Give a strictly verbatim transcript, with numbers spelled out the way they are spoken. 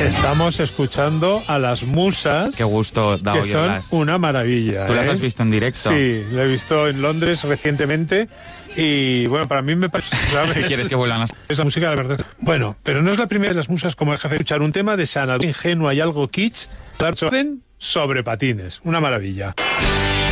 Estamos escuchando a las Musas. Qué gusto da que oírlas. son una maravilla. ¿Tú ¿eh? las has visto en directo? Sí, lo he visto en Londres recientemente y bueno, para mí me parece... ¿sabes? ¿Quieres que vuelvan a...? Es la música de la verdad. Bueno, pero no es la primera de las Musas como deja de escuchar un tema de Xanadu ingenua y algo kitsch, sobre patines. Una maravilla.